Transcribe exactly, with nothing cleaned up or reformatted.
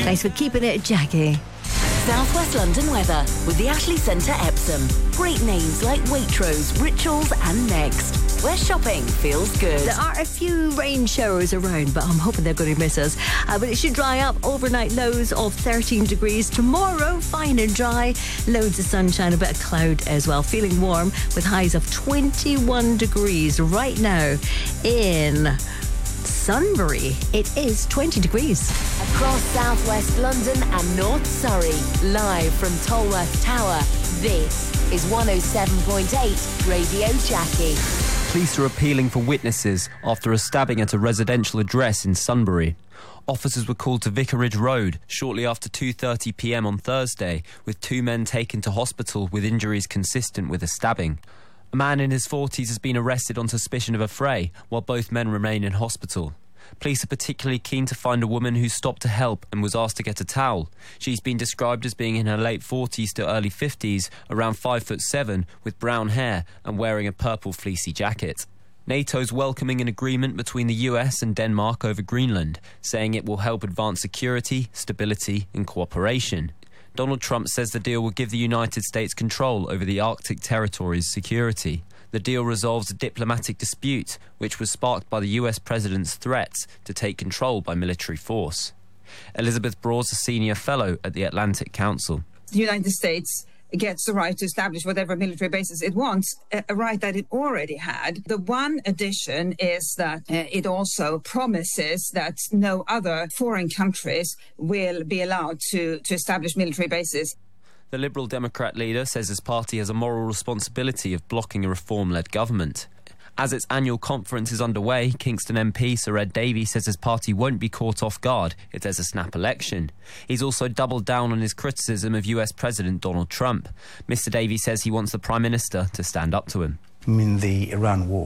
Thanks for keeping it, Jackie. South West London weather with the Ashley Centre Epsom. Great names like Waitrose, Rituals and Next, where shopping feels good. There are a few rain showers around, but I'm hoping they're going to miss us. Uh, but it should dry up. Overnight lows of thirteen degrees. Tomorrow, fine and dry. Loads of sunshine, a bit of cloud as well. Feeling warm with highs of twenty-one degrees right now in Sunbury. It is twenty degrees. Across South West London and North Surrey, live from Tolworth Tower, this is one oh seven point eight Radio Jackie. Police are appealing for witnesses after a stabbing at a residential address in Sunbury. Officers were called to Vicarage Road shortly after two thirty p m on Thursday, with two men taken to hospital with injuries consistent with a stabbing. A man in his forties has been arrested on suspicion of a fray, while both men remain in hospital. Police are particularly keen to find a woman who stopped to help and was asked to get a towel. She's been described as being in her late forties to early fifties, around five foot seven, with brown hair and wearing a purple fleecy jacket. NATO's welcoming an agreement between the U S and Denmark over Greenland, saying it will help advance security, stability and cooperation. Donald Trump says the deal will give the United States control over the Arctic territory's security. The deal resolves a diplomatic dispute, which was sparked by the U S president's threats to take control by military force. Elizabeth Broad's a senior fellow at the Atlantic Council. The United States gets the right to establish whatever military bases it wants, a, a right that it already had. The one addition is that uh, it also promises that no other foreign countries will be allowed to, to establish military bases. The Liberal Democrat leader says his party has a moral responsibility of blocking a reform-led government. As its annual conference is underway, Kingston M P Sir Ed Davey says his party won't be caught off guard if there's a snap election. He's also doubled down on his criticism of U S President Donald Trump. Mr Davey says he wants the Prime Minister to stand up to him. I mean, the Iran war